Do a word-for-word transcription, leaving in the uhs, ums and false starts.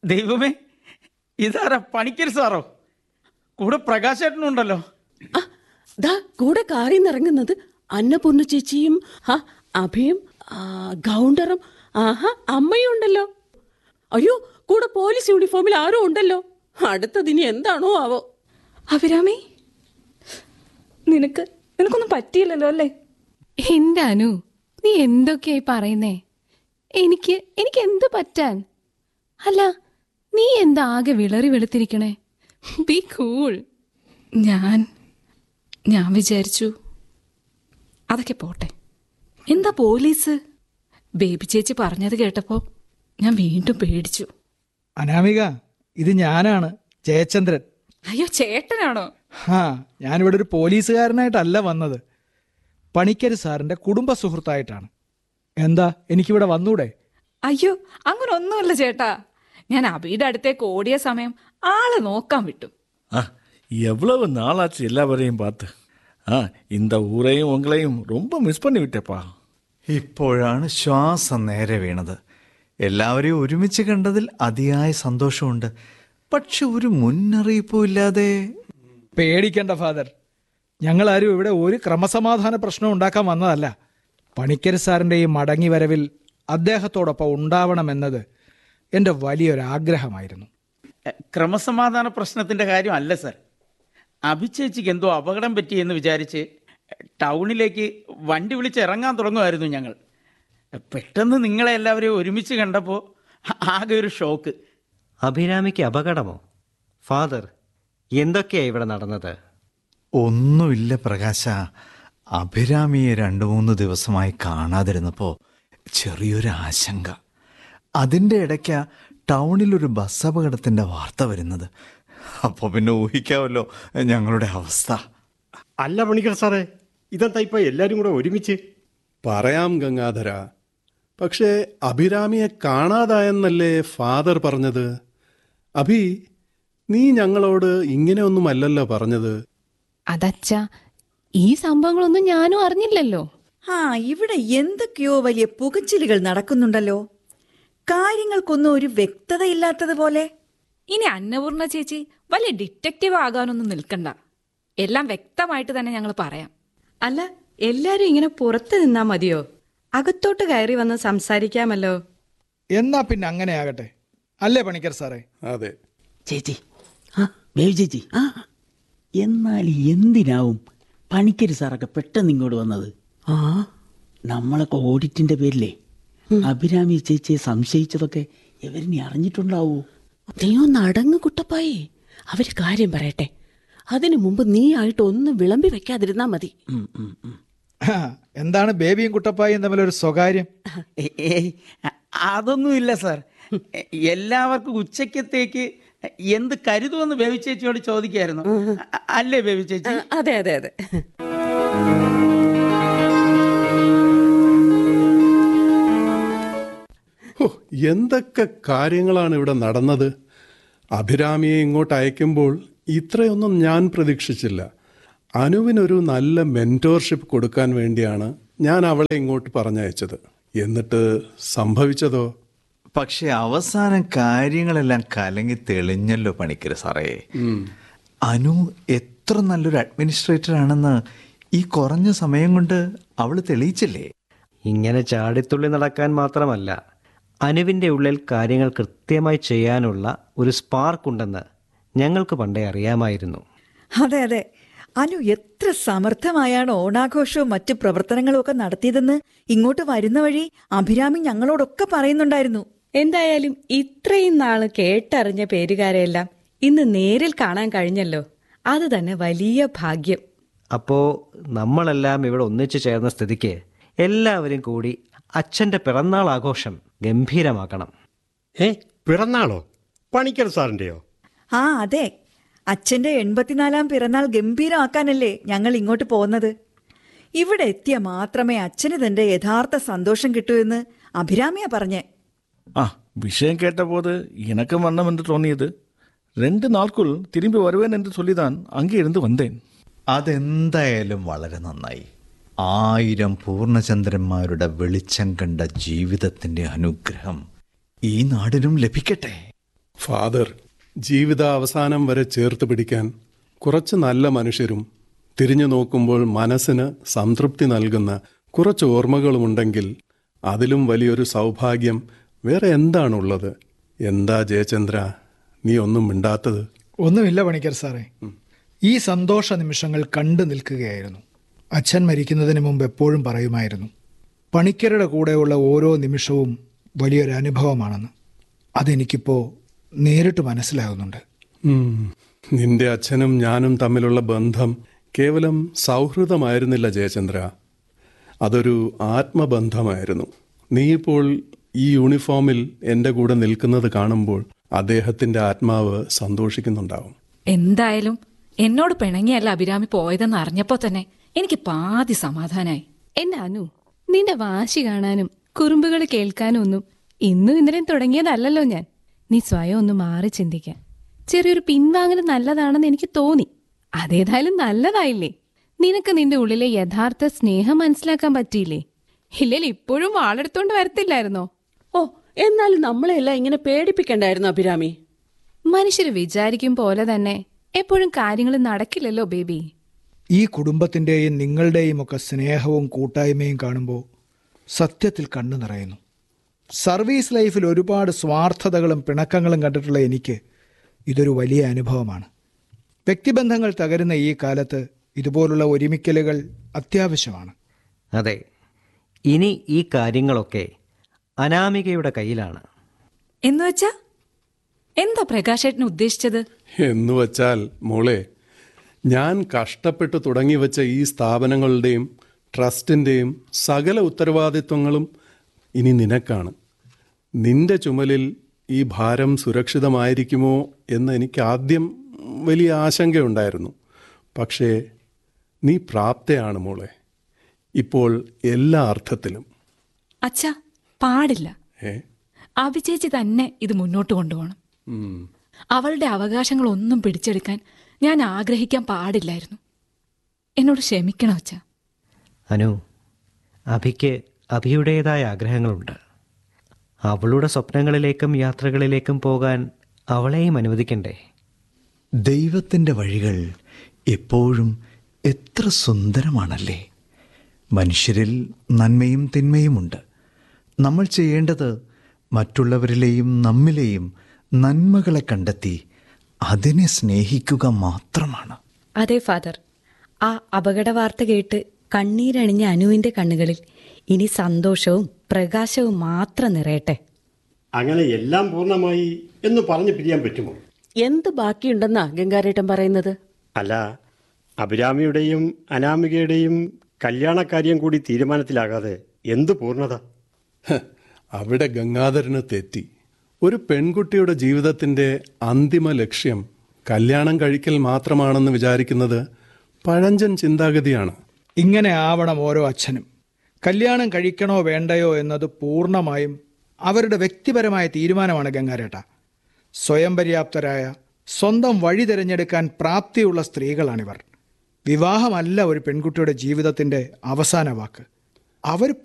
ദൈവമേ, ഇതാരാ? പണിക്കർ സാറോ? കൂടെ പ്രകാശേട്ടനുണ്ടല്ലോ. ദാ കൂടെ കാറിൽ നിന്നിറങ്ങുന്നത് അന്നപൂർണ്ണ ചേച്ചിയും അഭയും ഗൗണ്ടറും ആഹാ അമ്മയും ഉണ്ടല്ലോ. അയ്യോ, കൂടെ പോലീസ് യൂണിഫോമിൽ ആരോ ഉണ്ടല്ലോ. അടുത്തതിനി എന്താണോ ആവോ. അഭിരാമി, നിനക്ക് നിനക്കൊന്നും പറ്റിയില്ലല്ലോ അല്ലേ? എന്റെ അനു, നീ എന്തൊക്കെയായി പറയുന്നേ? എനിക്ക് എനിക്ക് എന്ത് പറ്റാൻ? അല്ല, നീ എന്താ ആകെ വിളറി വെളുത്തിരിക്കണേ? B cool. ഞാൻ ഞാൻ വിചാരിച്ചു അതൊക്കെ പോട്ടെ. എന്താ പോലീസ്? ബേബി ചേച്ചി പറഞ്ഞത് കേട്ടപ്പോ ഞാൻ വീണ്ടും പേടിച്ചു. അനാമിക, ഇത് ഞാനാണ്, ജയചന്ദ്രൻ. അയ്യോ, ചേട്ടനാണോ? ഹാ, ഞാനിവിടെ ഒരു പോലീസുകാരനായിട്ടല്ല വന്നത്, പണിക്കർ സാറിന്റെ കുടുംബ സുഹൃത്തായിട്ടാണ്. എന്താ, എനിക്കിവിടെ വന്നൂടെ? അയ്യോ, അങ്ങനെ ഒന്നുമല്ല ചേട്ടാ. ഞാൻ അബിയുടെ അടുത്തേക്ക് ഓടിയ സമയം ആളെ നോക്കാൻ വിട്ടു. ആ, எவ்வளவு நாளாச்சு எல்லாவரையும் பார்த்து. ஆ, இந்த ஊரையும் உங்களையும் ரொம்ப மிஸ் பண்ணி விட்டேப்பா. ഇപ്പോഴാണ് ശ്വാസം നേരെ വീണത്. എല്ലാവരെയും ഒരുമിച്ച് കണ്ടതിൽ അതിയായ സന്തോഷമുണ്ട്. പക്ഷെ ഒരു മുന്നറിയിപ്പും ഇല്ലാതെ. പേടിക്കണ്ട ഫാദർ, ഞങ്ങളാരും ഇവിടെ ഒരു ക്രമസമാധാന പ്രശ്നം ഉണ്ടാക്കാൻ വന്നതല്ല. പണിക്കർ സാറിൻ്റെ ഈ മടങ്ങി വരവിൽ അദ്ദേഹത്തോടൊപ്പം ഉണ്ടാവണമെന്നത് എൻ്റെ വലിയൊരാഗ്രഹമായിരുന്നു. ക്രമസമാധാന പ്രശ്നത്തിൻ്റെ കാര്യം അല്ല സർ. അഭിചേച്ചിക്ക് എന്തോ അപകടം പറ്റിയെന്ന് വിചാരിച്ച് ടൗണിലേക്ക് വണ്ടി വിളിച്ച് ഇറങ്ങാൻ തുടങ്ങുമായിരുന്നു ഞങ്ങൾ. പെട്ടെന്ന് നിങ്ങളെ എല്ലാവരെയും ഒരുമിച്ച് കണ്ടപ്പോൾ ആകെ ഒരു ഷോക്ക്. അഭിരാമിക്ക് അപകടമോ? ഫാദർ, എന്തൊക്കെയാണ് ഇവിടെ നടന്നത്? ഒന്നുമില്ല പ്രകാശ. അഭിരാമിയെ രണ്ടു മൂന്ന് ദിവസമായി കാണാതിരുന്നപ്പോൾ ചെറിയൊരു ആശങ്ക. അതിൻ്റെ ഇടയ്ക്ക് ടൗണിലൊരു ബസ് അപകടത്തിൻ്റെ വാർത്ത വരുന്നത്. അപ്പോൾ പിന്നെ ഊഹിക്കാമല്ലോ ഞങ്ങളുടെ അവസ്ഥ. അല്ല പണിക്കർ സാറേ, ഇതെന്താ ഇപ്പം എല്ലാവരും കൂടെ ഒരുമിച്ച്? പറയാം ഗംഗാധര, പക്ഷേ അഭിരാമിയെ കാണാതായെന്നല്ലേ ഫാദർ പറഞ്ഞത്? അഭി, നീ ഞങ്ങളോട് ഇങ്ങനെയൊന്നുമല്ലല്ലോ പറഞ്ഞത്. അതച്ഛ, ഈ സംഭവങ്ങളൊന്നും ഞാനും അറിഞ്ഞില്ലല്ലോ. ആ, ഇവിടെ എന്തൊക്കെയോ വലിയ പുകച്ചിലുകൾ നടക്കുന്നുണ്ടല്ലോ. കാര്യങ്ങൾക്കൊന്നും ഒരു വ്യക്തതയില്ലാത്തതുപോലെ. ഇനി അന്നപൂർണ്ണ ചേച്ചി വലിയ ഡിറ്റക്റ്റീവ് ആകാനൊന്നും നിൽക്കണ്ട. എല്ലാം വ്യക്തമായിട്ട് തന്നെ ഞങ്ങൾ പറയാം. അല്ല, എല്ലാരും ഇങ്ങനെ പുറത്ത് നിന്നാ മതിയോ? അകത്തോട്ട് കയറി വന്ന് സംസാരിക്കാമല്ലോ. എന്നാ പിന്നെ അങ്ങനെ ആകട്ടെ, അല്ലേ പണിക്കർ സാറേ? അതെ ചേച്ചി, ബേബി ചേച്ചി, എന്നാൽ എന്തിനാവും പണിക്കർ സാറൊക്കെ പെട്ടെന്ന് ഇങ്ങോട്ട് വന്നത്? ആ, നമ്മളൊക്കെ ഓഡിറ്റിന്റെ പേരിലേ അഭിരാമി ചേച്ചിയെ സംശയിച്ചതൊക്കെ ഇവരിനി അറിഞ്ഞിട്ടുണ്ടാവൂ. നീ ഒന്ന് അടങ്ങ് കുട്ടപ്പായി, അവര് കാര്യം പറയട്ടെ. അതിനു മുമ്പ് നീ ആയിട്ട് ഒന്നും വിളമ്പി വെക്കാതിരുന്നാ മതി. എന്താണ് ബേബിയും കുട്ടപ്പായും തമ്മിലൊരു സ്വകാര്യം? അതൊന്നുമില്ല സാർ. എല്ലാവർക്കും ഉച്ചക്കത്തേക്ക് എന്ത് കരുതുമെന്ന് ബേബി ചേച്ചിയോട് ചോദിക്കായിരുന്നു, അല്ലേ ബേബി ചേച്ചി? അതെ അതെ അതെ. എന്തൊക്കെ കാര്യങ്ങളാണ് ഇവിടെ നടന്നത്. അഭിരാമിയെ ഇങ്ങോട്ട് അയക്കുമ്പോൾ ഇത്രയൊന്നും ഞാൻ പ്രതീക്ഷിച്ചില്ല. അനുവിനൊരു നല്ല മെൻറ്റോർഷിപ്പ് കൊടുക്കാൻ വേണ്ടിയാണ് ഞാൻ അവളെ ഇങ്ങോട്ട് പറഞ്ഞയച്ചത്. എന്നിട്ട് സംഭവിച്ചതോ? പക്ഷെ അവസാനം കാര്യങ്ങളെല്ലാം കലങ്ങി തെളിഞ്ഞല്ലോ പണിക്കർ സാറേ. അനു എത്ര നല്ലൊരു അഡ്മിനിസ്ട്രേറ്റർ ആണെന്ന് ഈ കുറഞ്ഞ സമയം കൊണ്ട് അവൾ തെളിയിച്ചില്ലേ? ഇങ്ങനെ ചാടിത്തുള്ളി നടക്കാൻ മാത്രമല്ല, അനുവിൻ്റെ ഉള്ളിൽ കാര്യങ്ങൾ കൃത്യമായി ചെയ്യാനുള്ള ഒരു സ്പാർക്ക് ഉണ്ടെന്ന് ഞങ്ങൾക്ക് പണ്ടേ അറിയാമായിരുന്നു. അതെ അതെ, അനു എത്ര സമർത്ഥമായാണ് ഓണാഘോഷവും മറ്റു പ്രവർത്തനങ്ങളും ഒക്കെ നടത്തിയതെന്ന് ഇങ്ങോട്ട് വരുന്ന വഴി അഭിരാമി ഞങ്ങളോടൊക്കെ പറയുന്നുണ്ടായിരുന്നു. എന്തായാലും ഇത്രയും നാള് കേട്ടറിഞ്ഞ പേരുകാരെയെല്ലാം ഇന്ന് നേരിൽ കാണാൻ കഴിഞ്ഞല്ലോ. അത് തന്നെ വലിയ ഭാഗ്യം. അപ്പോൾ നമ്മളെല്ലാം ഇവിടെ ഒന്നിച്ചു ചേർന്ന സ്ഥിതിക്ക് എല്ലാവരും കൂടി അച്ഛൻ്റെ പിറന്നാൾ ആഘോഷം ഗംഭീരമാക്കണം. ഏ, പിറന്നാളോ? പണിക്കർ സാറിൻ്റെയോ? ആ അതെ, അച്ഛൻ്റെ എൺപത്തിനാലാം പിറന്നാൾ ഗംഭീരമാക്കാനല്ലേ ഞങ്ങൾ ഇങ്ങോട്ട് പോകുന്നത്. ഇവിടെ എത്തിയ മാത്രമേ അച്ഛന് തന്റെ യഥാർത്ഥ സന്തോഷം കിട്ടൂ എന്ന് അഭിരാമിയാ പറഞ്ഞേ. ആ, விஷயம் கேட்டபோது எனக்கும் வண்ணம் என்று தோணியது. ரெண்டு நாட்குள் திரும்பி வருவேன் என்று சொல்லிதான் அங்கே இருந்து வந்தேன். അതെന്തായാലും വളരെ നന്നായി. ആയിരം പൂർണ്ണചന്ദ്രന്മാരുടെ വെളിച്ചം കണ്ട ജീവിതത്തിന്റെ അനുഗ്രഹം ഈ നാടിനും ലഭിക്കട്ടെ. ഫാദർ, ജീവിതാവസാനം വരെ ചേർത്ത് പിടിക്കാൻ കുറച്ച് നല്ല മനുഷ്യരും തിരിഞ്ഞു നോക്കുമ്പോൾ മനസ്സിന് സംതൃപ്തി നൽകുന്ന കുറച്ച് ഓർമ്മകളുമുണ്ടെങ്കിൽ അതിലും വലിയൊരു സൗഭാഗ്യം വേറെ എന്താണുള്ളത്? എന്താ ജയചന്ദ്ര നീ ഒന്നും മിണ്ടാത്തത്? ഒന്നുമില്ല പണിക്കർ സാറേ, ഈ സന്തോഷ നിമിഷങ്ങൾ കണ്ടു നിൽക്കുകയായിരുന്നു. അച്ഛൻ മരിക്കുന്നതിന് മുമ്പ് എപ്പോഴും പറയുമായിരുന്നു, പണിക്കരുടെ കൂടെയുള്ള ഓരോ നിമിഷവും വലിയൊരു അനുഭവമാണെന്ന്. അതെനിക്കിപ്പോൾ നേരിട്ട് മനസ്സിലാകുന്നുണ്ട്. ഉം. നിന്റെ അച്ഛനും ഞാനും തമ്മിലുള്ള ബന്ധം കേവലം സൗഹൃദമായിരുന്നില്ല ജയചന്ദ്ര, അതൊരു ആത്മബന്ധമായിരുന്നു. നീ ഇപ്പോൾ ഈ യൂണിഫോമിൽ എൻ്റെ കൂടെ നിൽക്കുന്നത് കാണുമ്പോൾ അദ്ദേഹത്തിൻ്റെ ആത്മാവ് സന്തോഷിക്കുന്നുണ്ടാവും. എന്തായാലും എന്നോട് പിണങ്ങിയല്ല അഭിരാമി പോയതെന്ന് അറിഞ്ഞപ്പോ തന്നെ എനിക്ക് പാതി സമാധാനായി. എന്റെ അനു, നിന്റെ വാശി കാണാനും കുറുമ്പുകൾ കേൾക്കാനും ഒന്നും ഇന്നും ഇന്നലെയും തുടങ്ങിയതല്ലല്ലോ ഞാൻ. നീ സ്വയം ഒന്ന് മാറി ചിന്തിക്കാൻ ചെറിയൊരു പിൻവാങ്ങൽ നല്ലതാണെന്ന് എനിക്ക് തോന്നി. അതേതായാലും നല്ലതായില്ലേ? നിനക്ക് നിന്റെ ഉള്ളിലെ യഥാർത്ഥ സ്നേഹം മനസ്സിലാക്കാൻ പറ്റിയില്ലേ? ഇല്ലെങ്കിൽ ഇപ്പോഴും വാളെടുത്തോണ്ട് വരത്തില്ലായിരുന്നോ? ഓ, എന്നാലും നമ്മളെല്ലാം ഇങ്ങനെ പേടിപ്പിക്കണ്ടായിരുന്നു അഭിരാമി. മനുഷ്യര് വിചാരിക്കും പോലെ തന്നെ എപ്പോഴും കാര്യങ്ങൾ നടക്കില്ലല്ലോ ബേബി. ഈ കുടുംബത്തിൻ്റെയും നിങ്ങളുടെയും ഒക്കെ സ്നേഹവും കൂട്ടായ്മയും കാണുമ്പോൾ സത്യത്തിൽ കണ്ണു നിറയുന്നു. സർവീസ് ലൈഫിൽ ഒരുപാട് സ്വാർത്ഥതകളും പിണക്കങ്ങളും കണ്ടിട്ടുള്ള എനിക്ക് ഇതൊരു വലിയ അനുഭവമാണ്. വ്യക്തിബന്ധങ്ങൾ തകരുന്ന ഈ കാലത്ത് ഇതുപോലുള്ള ഒരുമിക്കലുകൾ അത്യാവശ്യമാണ്. അതെ, ഇനി ഈ കാര്യങ്ങളൊക്കെ അനാമികയുടെ കയ്യിലാണ്. എന്നുവെച്ചാ എന്താ പ്രകാശേട്ടന് ഉദ്ദേശിച്ചത്? എന്നുവച്ചാൽ മോളെ, ഞാൻ കഷ്ടപ്പെട്ട് തുടങ്ങി വെച്ച ഈ സ്ഥാപനങ്ങളുടെയും ട്രസ്റ്റിൻ്റെയും സകല ഉത്തരവാദിത്വങ്ങളും ഇനി നിനക്കാണ്. നിന്റെ ചുമലിൽ ഈ ഭാരം സുരക്ഷിതമായിരിക്കുമോ എന്ന് എനിക്ക് ആദ്യം വലിയ ആശങ്കയുണ്ടായിരുന്നു. പക്ഷേ നീ പ്രാപ്തയാണ് മോളെ, ഇപ്പോൾ എല്ലാ അർത്ഥത്തിലും. അച്ഛാ, പാടില്ല. ഏ അഭിചേച്ചി തന്നെ ഇത് മുന്നോട്ട് കൊണ്ടുപോകണം. ഉം. അവളുടെ അവകാശങ്ങളൊന്നും പിടിച്ചെടുക്കാൻ ഞാൻ ആഗ്രഹിക്കാൻ പാടില്ലായിരുന്നു. എന്നോട് ക്ഷമിക്കണം അച്ഛാ. അനു, അഭിക്ക് അഭിയുടേതായ ആഗ്രഹങ്ങളുണ്ട്. അവളുടെ സ്വപ്നങ്ങളിലേക്കും യാത്രകളിലേക്കും പോകാൻ അവളെയും അനുവദിക്കണ്ടേ? ദൈവത്തിൻ്റെ വഴികൾ എപ്പോഴും എത്ര സുന്ദരമാണല്ലേ. മനുഷ്യരിൽ നന്മയും തിന്മയുമുണ്ട്. നമ്മൾ ചെയ്യേണ്ടത് മറ്റുള്ളവരിലെയും നമ്മിലെയും നന്മകളെ കണ്ടെത്തി അതിനെ സ്നേഹിക്കുക മാത്രമാണ്. അതെ ഫാദർ, ആ അപകട വാർത്ത കേട്ട് കണ്ണീരണിഞ്ഞ അനുവിന്റെ കണ്ണുകളിൽ ഇനി സന്തോഷവും പ്രകാശവും മാത്രം നിറയട്ടെ. അങ്ങനെ എല്ലാം പൂർണ്ണമായി എന്ന് പറഞ്ഞു പിരിയാൻ പറ്റുമോ? എന്ത് ബാക്കിയുണ്ടെന്നാ ഗംഗാരേട്ടൻ പറയുന്നത്? അല്ല, അഭിരാമിയുടെയും അനാമികയുടെയും കല്യാണക്കാര്യം കൂടി തീരുമാനത്തിലാകാതെ എന്ത് പൂർണ്ണത? ഹ, അവിടെ ഗംഗാധരന് തെറ്റി. ഒരു പെൺകുട്ടിയുടെ ജീവിതത്തിൻ്റെ അന്തിമ ലക്ഷ്യം കല്യാണം കഴിക്കൽ മാത്രമാണെന്ന് വിചാരിക്കുന്നത് പഴഞ്ചൻ ചിന്താഗതിയാണ്. ഇങ്ങനെ ആവണം ഓരോ അച്ഛനും. കല്യാണം കഴിക്കണോ വേണ്ടയോ എന്നത് പൂർണ്ണമായും അവരുടെ വ്യക്തിപരമായ തീരുമാനമാണ് ഗംഗാരേട്ട. സ്വയം പര്യാപ്തരായ, സ്വന്തം വഴി തിരഞ്ഞെടുക്കാൻ പ്രാപ്തിയുള്ള സ്ത്രീകളാണിവർ. വിവാഹമല്ല ഒരു പെൺകുട്ടിയുടെ ജീവിതത്തിൻ്റെ അവസാന വാക്ക്. അവർ